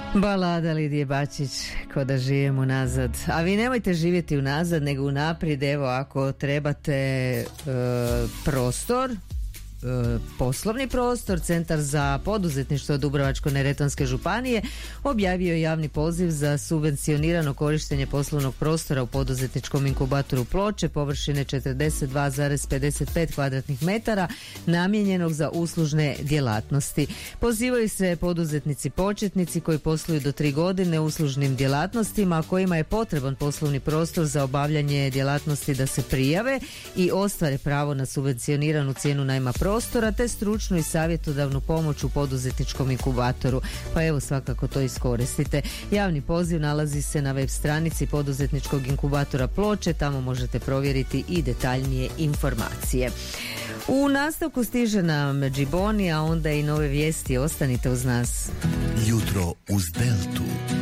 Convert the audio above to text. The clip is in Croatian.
Balada Lidije Bačić, ko da živimo unazad. A vi nemojte živjeti unazad, nego unaprijed. Evo, ako trebate prostor, poslovni prostor, Centar za poduzetništvo Dubrovačko-neretvanske županije objavio je javni poziv za subvencionirano korištenje poslovnog prostora u poduzetničkom inkubatoru Ploče površine 42,55 kvadratnih metara namijenjenog za uslužne djelatnosti. Pozivaju se poduzetnici početnici koji posluju do 3 godine u uslužnim djelatnostima, a kojima je potreban poslovni prostor za obavljanje djelatnosti da se prijave i ostvare pravo na subvencioniranu cijenu najma prostora te stručnu i savjetodavnu pomoć u poduzetničkom inkubatoru. Pa evo, svakako to iskoristite. Javni poziv nalazi se na web stranici poduzetničkog inkubatora Ploče, tamo možete provjeriti i detaljnije informacije. U nastavku stiže nam Džiboni, a onda i nove vijesti. Ostanite uz nas. Jutro uz Deltu.